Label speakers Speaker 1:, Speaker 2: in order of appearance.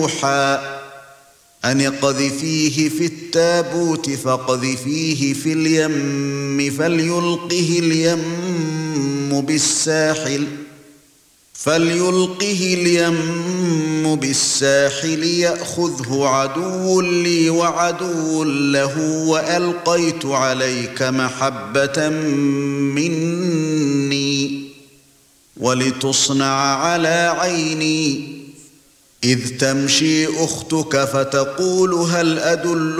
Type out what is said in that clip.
Speaker 1: يوحى أن اقذفيه في التابوت فاقذفيه في اليم فليلقه اليم بالساحل يأخذه عدو لي وعدو له وألقيت عليك محبة مني ولتصنع على عيني إذ تمشي أختك فتقول هل أدل